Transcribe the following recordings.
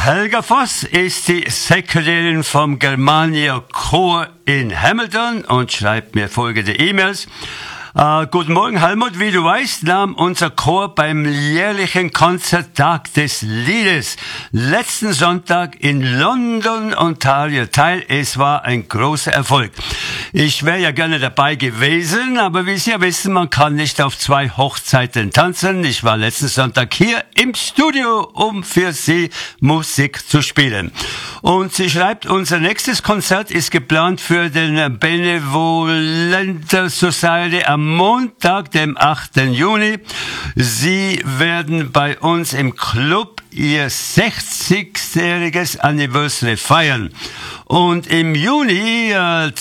Helga Voss ist die Sekretärin vom Germania Chor in Hamilton und schreibt mir folgende E-Mails. Guten Morgen, Helmut. Wie du weißt, nahm unser Chor beim jährlichen Konzerttag des Liedes letzten Sonntag in London, Ontario teil. Es war ein großer Erfolg. Ich wäre ja gerne dabei gewesen, aber wie Sie ja wissen, man kann nicht auf zwei Hochzeiten tanzen. Ich war letzten Sonntag hier im Studio, um für Sie Musik zu spielen. Und sie schreibt, unser nächstes Konzert ist geplant für den Benevolent Society am Montag, dem 8. Juni. Sie werden bei uns im Club ihr 60-jähriges Anniversary feiern. Und im Juni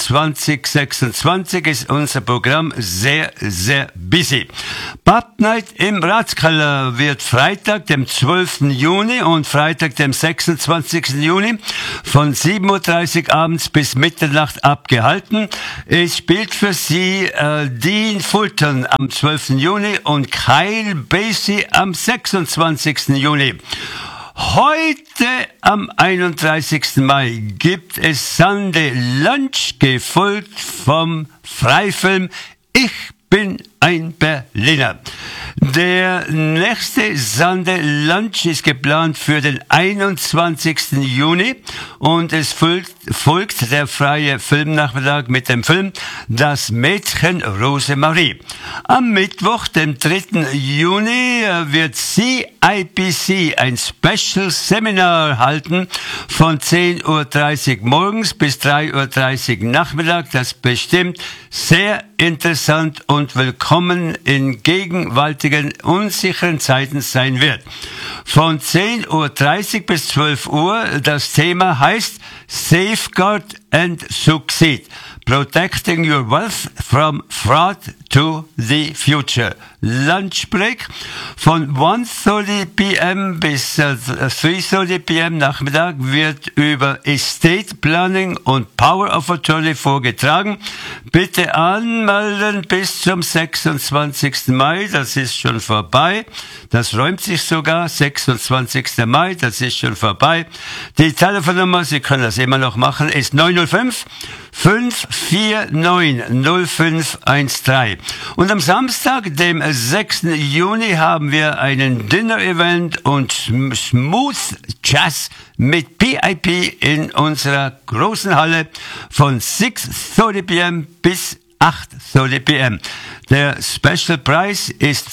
2026 ist unser Programm sehr, sehr busy. Pub Night im Ratskeller wird Freitag, dem 12. Juni und Freitag, dem 26. Juni von 7.30 Uhr abends bis Mitternacht abgehalten. Es spielt für Sie Dean Fulton am 12. Juni und Kyle Basie am 26. Juni. Heute, am 31. Mai, gibt es Sunday Lunch, gefolgt vom Freifilm Ich bin ein Berliner. Der nächste Sunday Lunch ist geplant für den 21. Juni und es folgt der freie Filmnachmittag mit dem Film Das Mädchen Rosemarie. Am Mittwoch, dem 3. Juni, wird CIPC ein Special Seminar halten von 10.30 Uhr morgens bis 3.30 Uhr Nachmittag. Das bestimmt sehr interessant und willkommen in gegenwärtigen unsicheren Zeiten sein wird. Von 10.30 Uhr bis 12 Uhr, das Thema heißt Safeguard and Succeed. Protecting your wealth from fraud to the future. Lunch break von 1:30 p.m. bis 3:30 p.m. Nachmittag wird über Estate Planning und Power of Attorney vorgetragen. Bitte anmelden bis zum 26. Mai, das ist schon vorbei. Das räumt sich sogar, 26. Mai, das ist schon vorbei. Die Telefonnummer, Sie können das immer noch machen, ist 905 549 0513. Und am Samstag, dem 6. Juni, haben wir einen Dinner-Event und Smooth Jazz mit PIP in unserer großen Halle von 6:30 p.m. bis 8:30 p.m. Der Special Preis ist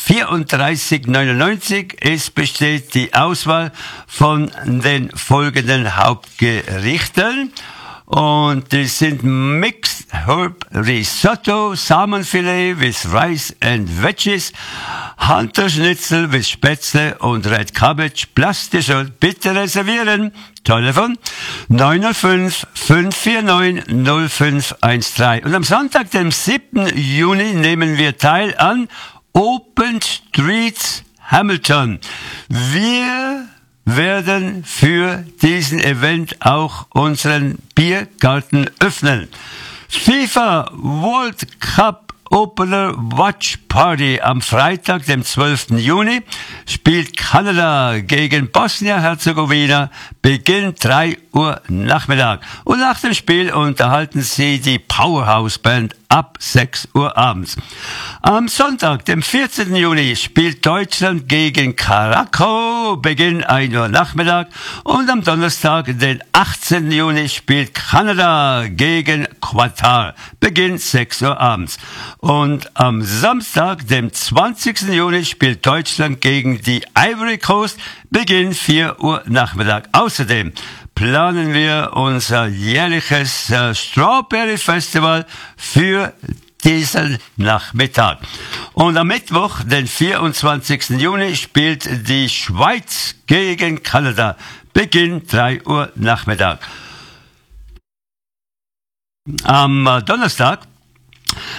34,99. Es besteht die Auswahl von den folgenden Hauptgerichten. Und die sind Mixed Herb Risotto, Salmonfilet with Rice and Veggies, Hunterschnitzel with Spätzle und Red Cabbage plus Dessert. Bitte reservieren. Telefon 905 549 0513. Und am Sonntag, dem 7. Juni, nehmen wir teil an Open Streets Hamilton. Wir werden für diesen Event auch unseren Biergarten öffnen. FIFA World Cup Opener Watch Party am Freitag, dem 12. Juni, spielt Kanada gegen Bosnien-Herzegowina, Beginn 3 Uhr Nachmittag. Und nach dem Spiel unterhalten Sie die Powerhouse Band ab 6 Uhr abends. Am Sonntag, dem 14. Juni, spielt Deutschland gegen Karakow, Beginn 1 Uhr Nachmittag. Und am Donnerstag, den 18. Juni, spielt Kanada gegen Katar, Beginn 6 Uhr abends. Und am Samstag, dem 20. Juni, spielt Deutschland gegen die Ivory Coast, Beginn 4 Uhr Nachmittag. Außerdem planen wir unser jährliches Strawberry Festival für diesen Nachmittag. Und am Mittwoch, den 24. Juni, spielt die Schweiz gegen Kanada, Beginn 3 Uhr Nachmittag. Am Donnerstag,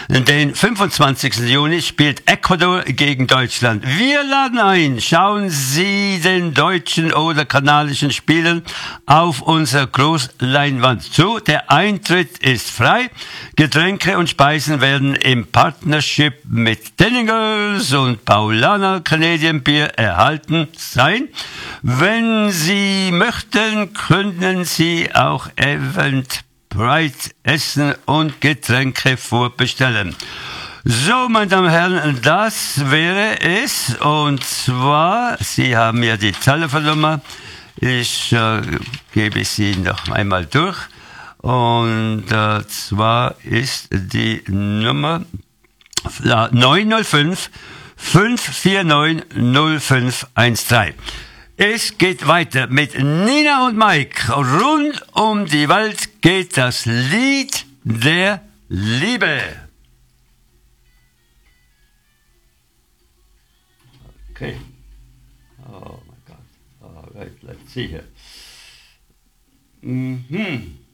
Den 25. Juni spielt Ecuador gegen Deutschland. Wir laden ein, schauen Sie den deutschen oder kanadischen Spielen auf unserer Großleinwand zu. Der Eintritt ist frei. Getränke und Speisen werden im Partnership mit Denningers und Paulaner Canadian Beer erhalten sein. Wenn Sie möchten, können Sie auch Eventbrite Essen und Getränke vorbestellen. So, meine Damen und Herren, das wäre es. Und zwar, Sie haben ja die Telefonnummer. Ich gebe sie noch einmal durch. Und zwar ist die Nummer 905 549 0513. Es geht weiter mit Nina und Mike. Rund um die Welt geht das Lied der Liebe. Okay. Oh my God. All right, let's see here.